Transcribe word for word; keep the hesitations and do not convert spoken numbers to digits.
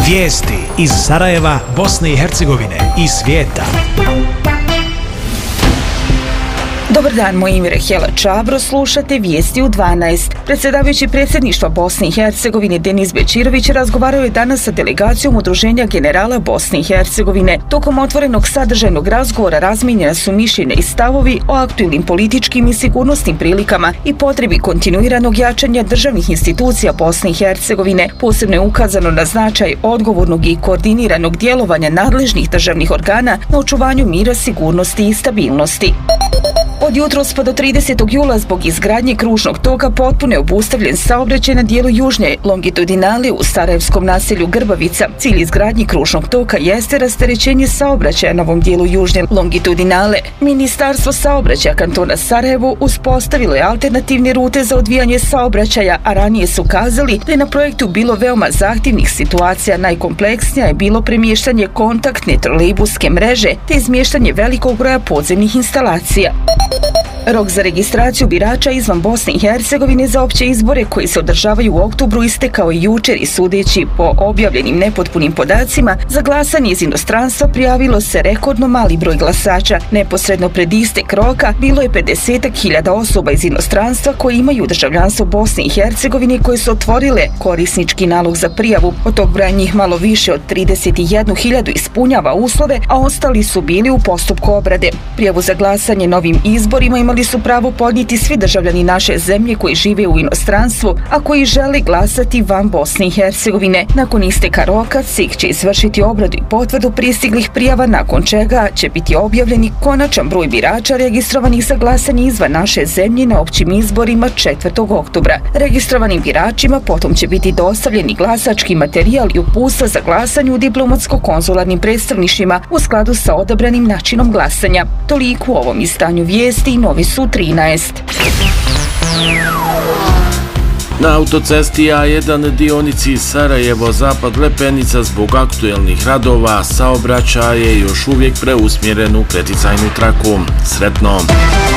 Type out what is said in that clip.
Vijesti iz Sarajeva, Bosne i Hercegovine i svijeta. Dobar dan, moje ime je Hela Čabro, slušate Vijesti u dvanaest. Predsjedavajući predsjedništva Bosne i Hercegovine Denis Bećirović razgovarao je danas sa delegacijom Udruženja generala Bosne i Hercegovine. Tokom otvorenog sadržajnog razgovora razmijenjena su mišljenja i stavovi o aktualnim političkim i sigurnosnim prilikama i potrebi kontinuiranog jačanja državnih institucija Bosne i Hercegovine. Posebno je ukazano na značaj odgovornog i koordiniranog djelovanja nadležnih državnih organa na očuvanju mira, sigurnosti i stabilnosti. Od jutros pa do tridesetog jula zbog izgradnje kružnog toka potpuno je obustavljen saobraćaj na dijelu južnje longitudinale u sarajevskom naselju Grbavica. Cilj izgradnje kružnog toka jeste rasterećenje saobraćaja na ovom dijelu južnje longitudinale. Ministarstvo saobraćaja kantona Sarajevo uspostavilo je alternativne rute za odvijanje saobraćaja, a ranije su kazali da je na projektu bilo veoma zahtjevnih situacija. Najkompleksnija je bilo premještanje kontaktne trolejbuske mreže te izmještanje velikog broja podzemnih instalacija. Rok za registraciju birača izvan Bosne i Hercegovine za opće izbore koji se održavaju u oktobru istekao je jučer i sudeći po objavljenim nepotpunim podacima, za glasanje iz inostranstva prijavilo se rekordno mali broj glasača. Neposredno pred istek roka bilo je pedeset hiljada osoba iz inostranstva koji imaju državljanstvo Bosne i Hercegovine koje su otvorile korisnički nalog za prijavu. Od tog broja njih malo više od trideset jednu hiljadu ispunjava uslove, a ostali su bili u postupku obrade. Prijavu za glasanje novim izborima imali su pravo podnijeti svi državljani naše zemlje koji žive u inostranstvu, a koji žele glasati van Bosne i Hercegovine. Nakon isteka roka, C I K će izvršiti obradu i potvrdu pristiglih prijava, nakon čega će biti objavljeni konačan broj birača registrovanih za glasanje izvan naše zemlje na općim izborima četvrtog oktobra. Registrovanim biračima potom će biti dostavljeni glasački materijal i uputstva za glasanje u diplomatsko-konzularnim predstavništvima u skladu sa odabranim načinom glasanja. Toliko u ovom izdanju vijesti i novi su trinaest. Na autocesti A jedan dionici Sarajevo-Zapad Lepenica zbog aktuelnih radova saobraćaj je još uvijek preusmjeren u preticajnu traku. Sretno!